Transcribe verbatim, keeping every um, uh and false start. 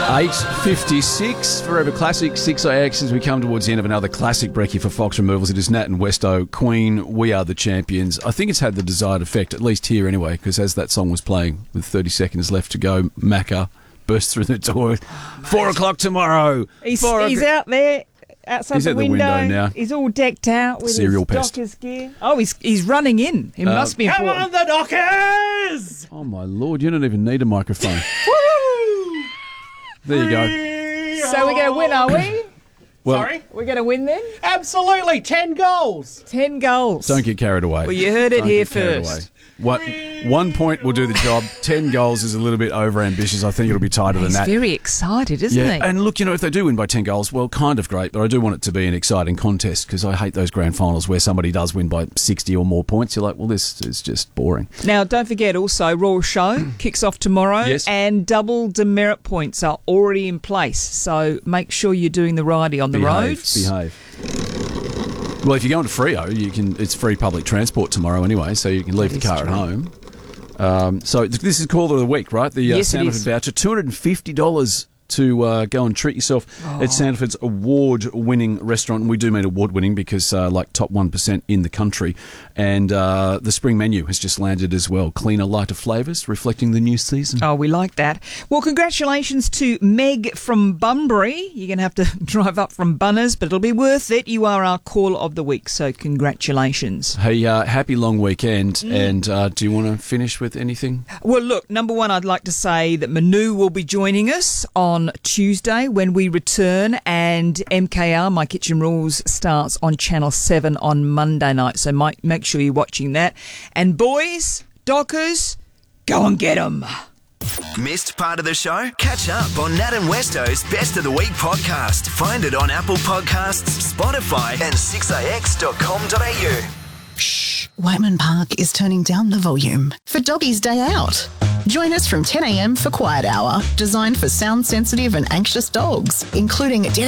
eight fifty-six, Forever Classic, six A X as we come towards the end of another classic brekkie for Fox Removals. It is Nat and Westo, Queen, We Are the Champions. I think it's had the desired effect, at least here anyway, because as that song was playing with thirty seconds left to go, Macca burst through the door. Four o'clock tomorrow. He's, Four he's o'clock. out there outside He's the, at the window. window now. He's all decked out with Serial his pest. Dockers gear. Oh, he's he's running in. It Uh, must be Come important. on, the Dockers! Oh, my Lord, you don't even need a microphone. There you go. So we're going to win, are we? Well, Sorry? We're going to win then? Absolutely, ten goals. Ten goals. don't get carried away. Well, you heard it Don't here get carried first. away. What, one point will do the job. Ten goals is a little bit over-ambitious. I think it'll be tighter than He's that. very excited, isn't Yeah, he? and look, you know, if they do win by ten goals, well, kind of great, but I do want it to be an exciting contest because I hate those grand finals where somebody does win by sixty or more points. You're like, well, this is just boring. Now, don't forget also, Royal Show kicks off tomorrow, Yes. and double demerit points are already in place. So make sure you're doing the ridey on the Behave, roads. behave. Well, if you're going to Freo, you can. It's free public transport tomorrow anyway, so you can leave That the is car true. at home. Um, so th- this is call of the week, right? The uh, Yes, it Sandifer is. voucher, two hundred fifty dollars to uh, go and treat yourself Oh. at Sandifer's award-winning restaurant. And we do mean award-winning because uh, like top one percent in the country. And uh, the spring menu has just landed as well. Cleaner, lighter flavours, reflecting the new season. Oh, we like that. Well, congratulations to Meg from Bunbury. You're going to have to drive up from Bunners, but it'll be worth it. You are our call of the week, so congratulations. Hey, uh, happy long weekend. Mm. And uh, do you want to finish with anything? Well, look, number one, I'd like to say that Manu will be joining us on Tuesday when we return, and M K R, My Kitchen Rules, starts on Channel seven on Monday night, so might, make sure you're watching that. And boys, Dockers, go and get 'em. Missed part of the show? Catch up on Nat and Westo's Best of the Week podcast. Find it on Apple Podcasts, Spotify, and six a x dot com dot a u. Shh, Whiteman Park is turning down the volume for Doggy's Day Out. Join us from ten a m for Quiet Hour, designed for sound-sensitive and anxious dogs, including